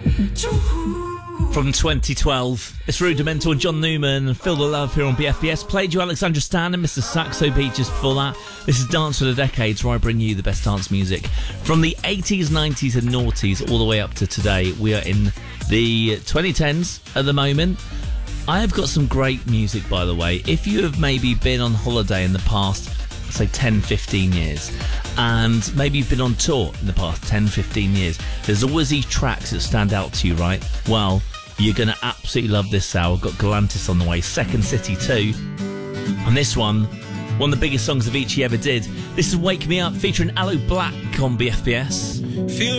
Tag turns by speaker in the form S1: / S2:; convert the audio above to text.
S1: From 2012, it's Rudimental and John Newman and Feel the Love here on BFBS. Played you Alexandra Stan and Mr. Saxo Beat just before that. This is Dance for the Decades, where I bring you the best dance music from the 80s, 90s and noughties all the way up to today. We are in the 2010s at the moment. I have got some great music, by the way. If you have maybe been on holiday in the past, say 10, 15 years, and maybe you've been on tour in the past 10, 15 years, there's always these tracks that stand out to you, right? Well, you're going to absolutely love this hour. I've got Galantis on the way, Second City 2. And this one of the biggest songs Avicii ever did. This is Wake Me Up, featuring Aloe Black on BFBS.